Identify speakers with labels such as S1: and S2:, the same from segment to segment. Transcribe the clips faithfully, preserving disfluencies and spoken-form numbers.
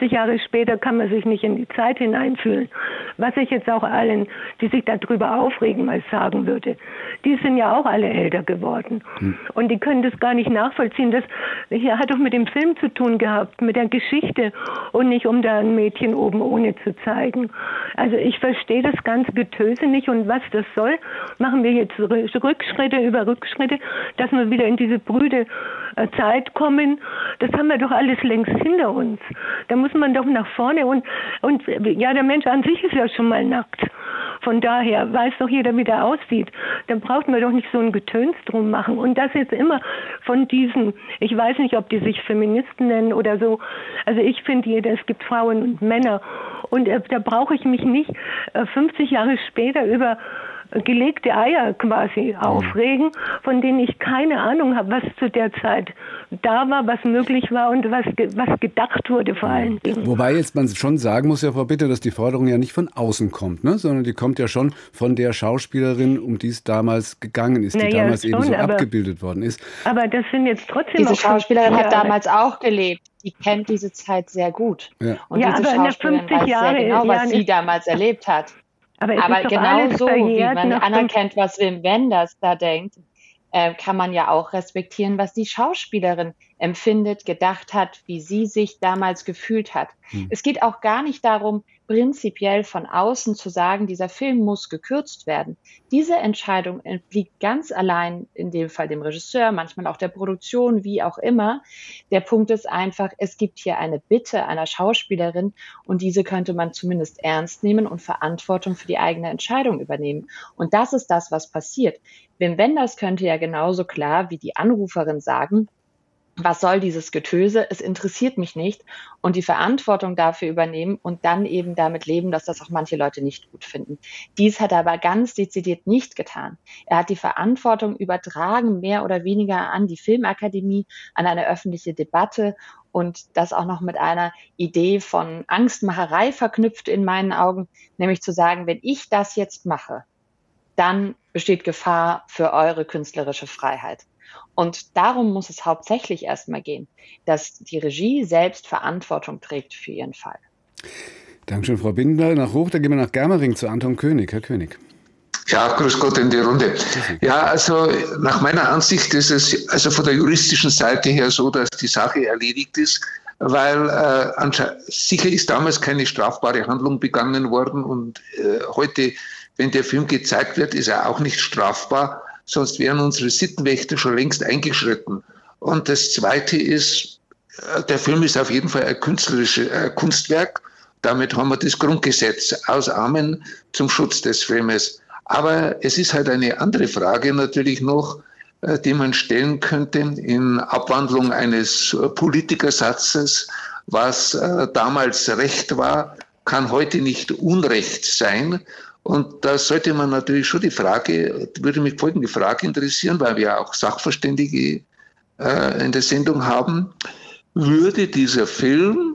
S1: fünfzig Jahre später kann man sich nicht in die Zeit hineinfühlen. Was ich jetzt auch allen, die sich darüber aufregen, mal sagen würde. Die sind ja auch alle älter geworden. Hm. Und die können das gar nicht nachvollziehen. Das hier hat doch mit dem Film zu tun gehabt, mit der Geschichte und nicht, um da ein Mädchen oben ohne zu zeigen. Also ich verstehe das ganze Getöse nicht und was das soll, machen wir jetzt Rückschritte über Rückschritte, dass wir wieder in diese brüde Zeit kommen. Das haben wir doch alles längst hinter uns. Da muss man doch nach vorne und, und ja, der Mensch an sich ist ja schon mal nackt. Von daher weiß doch jeder, wie der aussieht. Dann braucht man doch nicht so ein Getöns drum machen. Und das jetzt immer von diesen, ich weiß nicht, ob die sich Feministen nennen oder so. Also ich finde, jeder, es gibt Frauen und Männer. Und äh, da brauche ich mich nicht äh, fünfzig Jahre später über gelegte Eier quasi aufregen, von denen ich keine Ahnung habe, was zu der Zeit da war, was möglich war und was, was gedacht wurde vor allen Dingen.
S2: Wobei jetzt man schon sagen muss, ja, Frau Bitter, dass die Forderung ja nicht von außen kommt, ne? Sondern die kommt ja schon von der Schauspielerin, um die es damals gegangen ist, die
S1: naja,
S2: damals
S1: schon,
S2: eben so
S1: aber,
S2: abgebildet worden ist.
S1: Aber das sind jetzt trotzdem
S3: Diese
S1: auch
S3: Schauspielerin hat damals auch gelebt. Die kennt diese Zeit sehr gut.
S2: Ja.
S3: Und
S1: ja,
S3: diese Schauspielerin weiß
S1: Jahre,
S3: sehr genau, was
S1: ja,
S3: sie damals erlebt hat.
S1: Aber,
S3: Aber genau so, wie man anerkennt, was Wim Wenders da denkt, äh, kann man ja auch respektieren, was die Schauspielerin empfindet, gedacht hat, wie sie sich damals gefühlt hat. Hm. Es geht auch gar nicht darum, prinzipiell von außen zu sagen, dieser Film muss gekürzt werden. Diese Entscheidung obliegt ganz allein, in dem Fall dem Regisseur, manchmal auch der Produktion, wie auch immer. Der Punkt ist einfach, es gibt hier eine Bitte einer Schauspielerin und diese könnte man zumindest ernst nehmen und Verantwortung für die eigene Entscheidung übernehmen. Und das ist das, was passiert. Wim Wenders könnte ja genauso klar wie die Anruferin sagen, was soll dieses Getöse? Es interessiert mich nicht und die Verantwortung dafür übernehmen und dann eben damit leben, dass das auch manche Leute nicht gut finden. Dies hat er aber ganz dezidiert nicht getan. Er hat die Verantwortung übertragen, mehr oder weniger an die Filmakademie, an eine öffentliche Debatte und das auch noch mit einer Idee von Angstmacherei verknüpft in meinen Augen, nämlich zu sagen, wenn ich das jetzt mache, dann besteht Gefahr für eure künstlerische Freiheit. Und darum muss es hauptsächlich erstmal gehen, dass die Regie selbst Verantwortung trägt für ihren Fall.
S2: Dankeschön, Frau Binder. Nach Hoch, da gehen wir nach Germering zu Anton König. Herr König.
S4: Ja, grüß Gott in die Runde. Ja, also nach meiner Ansicht ist es also von der juristischen Seite her so, dass die Sache erledigt ist, weil äh, sicher ist damals keine strafbare Handlung begangen worden und äh, heute, wenn der Film gezeigt wird, ist er auch nicht strafbar. Sonst wären unsere Sittenwächter schon längst eingeschritten. Und das Zweite ist, der Film ist auf jeden Fall ein künstlerisches äh, Kunstwerk. Damit haben wir das Grundgesetz aus Amen zum Schutz des Filmes. Aber es ist halt eine andere Frage natürlich noch, äh, die man stellen könnte in Abwandlung eines Politikersatzes. Was äh, damals Recht war, kann heute nicht Unrecht sein. Und da sollte man natürlich schon die Frage, würde mich folgende Frage interessieren, weil wir auch Sachverständige äh, in der Sendung haben. Würde dieser Film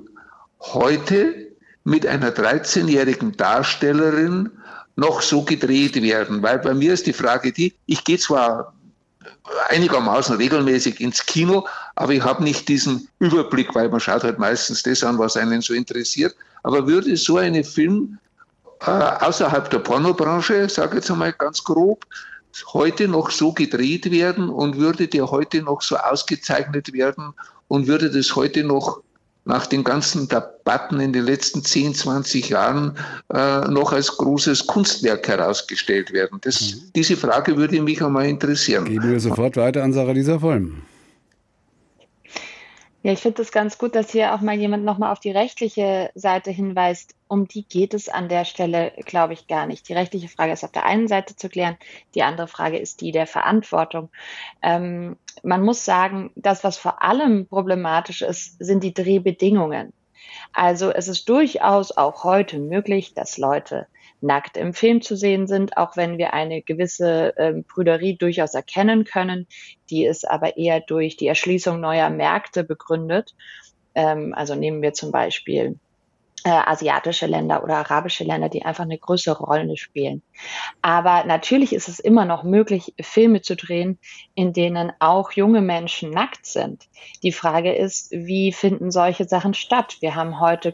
S4: heute mit einer dreizehnjährigen Darstellerin noch so gedreht werden? Weil bei mir ist die Frage die, ich gehe zwar einigermaßen regelmäßig ins Kino, aber ich habe nicht diesen Überblick, weil man schaut halt meistens das an, was einen so interessiert. Aber würde so eine Film Äh, außerhalb der Pornobranche, sage ich jetzt einmal ganz grob, heute noch so gedreht werden und würde der heute noch so ausgezeichnet werden und würde das heute noch nach den ganzen Debatten in den letzten zehn, zwanzig Jahren äh, noch als großes Kunstwerk herausgestellt werden? Das, mhm. Diese Frage würde mich einmal interessieren.
S2: Geben wir sofort weiter an Sarah-Lisa Vollm.
S3: Ja, ich finde es ganz gut, dass hier auch mal jemand nochmal auf die rechtliche Seite hinweist. Um die geht es an der Stelle, glaube ich, gar nicht. Die rechtliche Frage ist auf der einen Seite zu klären. Die andere Frage ist die der Verantwortung. Ähm, man muss sagen, das, was vor allem problematisch ist, sind die Drehbedingungen. Also es ist durchaus auch heute möglich, dass Leute nackt im Film zu sehen sind, auch wenn wir eine gewisse ähm, Prüderie durchaus erkennen können. Die ist aber eher durch die Erschließung neuer Märkte begründet. Ähm, also nehmen wir zum Beispiel äh, asiatische Länder oder arabische Länder, die einfach eine größere Rolle spielen. Aber natürlich ist es immer noch möglich, Filme zu drehen, in denen auch junge Menschen nackt sind. Die Frage ist, wie finden solche Sachen statt? Wir haben heute